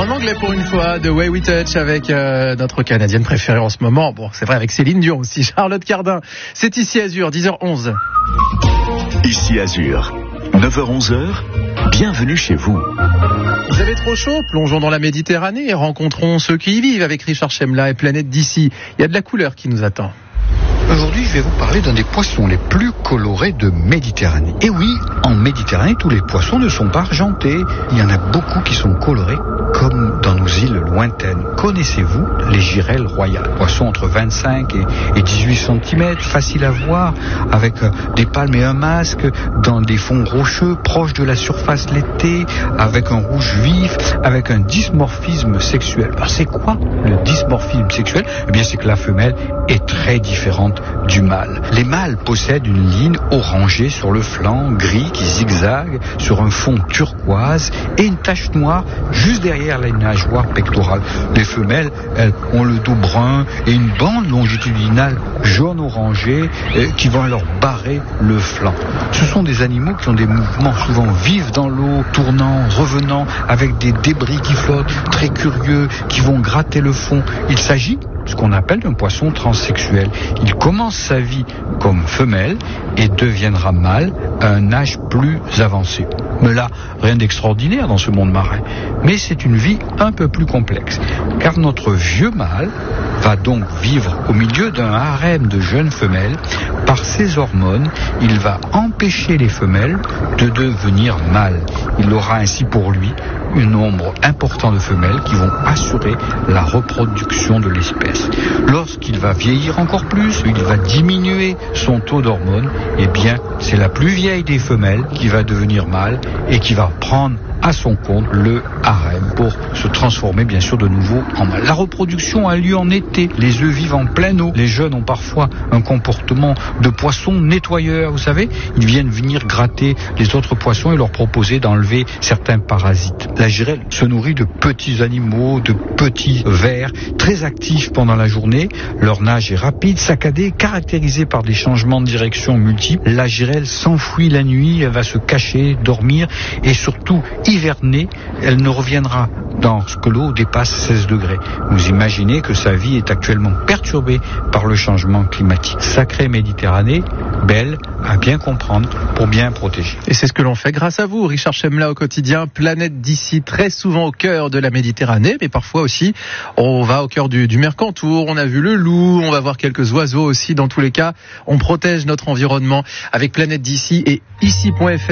En anglais pour une fois, The Way We Touch avec notre Canadienne préférée en ce moment. Bon, c'est vrai avec Céline Dion aussi, Charlotte Cardin. C'est ici Azur, 10h11. Ici Azur, 9h-11h, bienvenue chez vous. Vous avez trop chaud? Plongeons dans la Méditerranée et rencontrons ceux qui y vivent avec Richard Chemla et Planète d'ici. Il y a de la couleur qui nous attend. Aujourd'hui, je vais vous parler d'un des poissons les plus colorés de Méditerranée. Et oui, en Méditerranée, tous les poissons ne sont pas argentés. Il y en a beaucoup qui sont colorés, comme dans nos îles lointaines. Connaissez-vous les girelles royales? Poissons entre 25 et 18 cm, faciles à voir, avec des palmes et un masque, dans des fonds rocheux, proches de la surface l'été, avec un rouge vif, avec un dimorphisme sexuel. Alors c'est quoi le dimorphisme sexuel? Eh bien, c'est que la femelle est très différente du mâle. Les mâles possèdent une ligne orangée sur le flanc, gris qui zigzague sur un fond turquoise et une tache noire juste derrière la nageoire pectorale. Les femelles, elles, ont le dos brun et une bande longitudinale jaune-orangé qui va leur barrer le flanc. Ce sont des animaux qui ont des mouvements souvent vifs dans l'eau, tournant, revenant, avec des débris qui flottent, très curieux, qui vont gratter le fond. Il s'agit ce qu'on appelle un poisson transsexuel. Il commence sa vie comme femelle et deviendra mâle à un âge plus avancé. Mais là, rien d'extraordinaire dans ce monde marin. Mais c'est une vie un peu plus complexe. Car notre vieux mâle va donc vivre au milieu d'un harem de jeunes femelles. Par ses hormones, il va empêcher les femelles de devenir mâles. Il aura ainsi pour lui un nombre important de femelles qui vont assurer la reproduction de l'espèce. Lorsqu'il va vieillir encore plus, il va diminuer son taux d'hormones, et bien c'est la plus vieille des femelles qui va devenir mâle et qui va prendre à son compte le harem pour se transformer bien sûr de nouveau en mâle. La reproduction a lieu en été, les œufs vivent en pleine eau, les jeunes ont parfois un comportement de poisson nettoyeur, vous savez, ils viennent venir gratter les autres poissons et leur proposer d'enlever certains parasites. La girelle se nourrit de petits animaux, de petits vers, très actifs pendant la journée, leur nage est rapide, saccadé, caractérisé par des changements de direction multiples. La girelle s'enfuit la nuit, elle va se cacher, dormir et surtout hivernée, elle ne reviendra dans ce que l'eau dépasse 16 degrés. Vous imaginez que sa vie est actuellement perturbée par le changement climatique. Sacrée Méditerranée, belle à bien comprendre pour bien protéger. Et c'est ce que l'on fait grâce à vous, Richard Chemla au quotidien, Planète d'ici, très souvent au cœur de la Méditerranée, mais parfois aussi on va au cœur du Mercantour, on a vu le loup, on va voir quelques oiseaux aussi. Dans tous les cas, on protège notre environnement avec Planète d'ici et ici.fr.